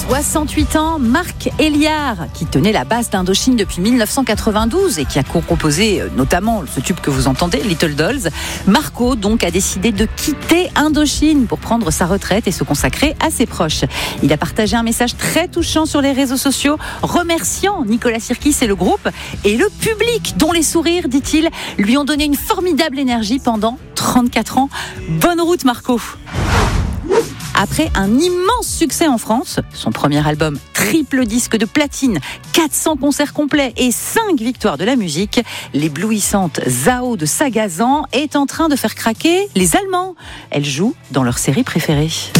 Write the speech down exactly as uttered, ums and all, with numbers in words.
soixante-huit ans, Marc Héliard, qui tenait la basse d'Indochine depuis dix-neuf cent quatre-vingt-douze et qui a composé notamment ce tube que vous entendez, Little Dolls. Marco, donc, a décidé de quitter Indochine pour prendre sa retraite et se consacrer à ses proches. Il a partagé un message très touchant sur les réseaux sociaux, remerciant Nicolas Sirkis et le groupe et le public, dont les sourires, dit-il, lui ont donné une formidable énergie pendant trente-quatre ans. Bonne route, Marco! Après un immense succès en France, son premier album triple disque de platine, quatre cents concerts complets et cinq victoires de la musique, l'éblouissante Zao de Sagazan est en train de faire craquer les Allemands. Elle joue dans leur série préférée.